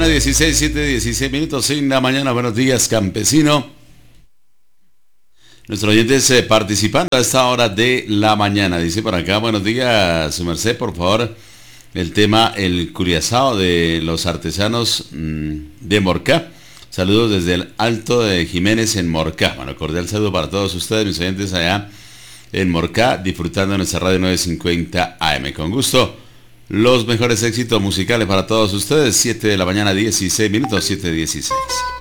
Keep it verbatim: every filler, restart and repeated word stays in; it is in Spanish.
mañana, dieciséis, siete, dieciséis minutos en la mañana. Buenos días, campesino. Nuestro oyente es eh, participando a esta hora de la mañana. Dice por acá, buenos días, su merced, por favor, el tema, el curiazao de los artesanos mmm, de Morcá. Saludos desde el Alto de Jiménez en Morcá. Bueno, cordial saludo para todos ustedes, mis oyentes allá en Morcá, disfrutando de nuestra radio novecientos cincuenta A M. Con gusto, los mejores éxitos musicales para todos ustedes. siete de la mañana, dieciséis minutos, siete dieciséis.